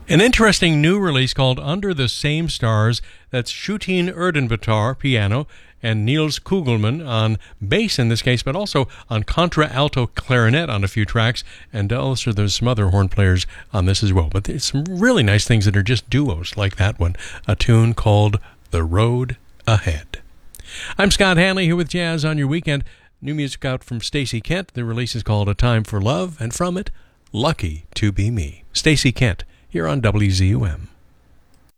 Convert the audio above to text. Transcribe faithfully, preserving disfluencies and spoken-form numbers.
An interesting new release called Under the Same Stars. That's Shootin Erdenbatar piano and Niels Kugelman on bass in this case, but also on contra-alto clarinet on a few tracks, and also there's some other horn players on this as well. But there's some really nice things that are just duos like that one, a tune called The Road Ahead. I'm Scott Hanley here with Jazz on Your Weekend. New music out from Stacey Kent. The release is called A Time for Love, and from it, Lucky to Be Me. Stacey Kent, here on W Z U M.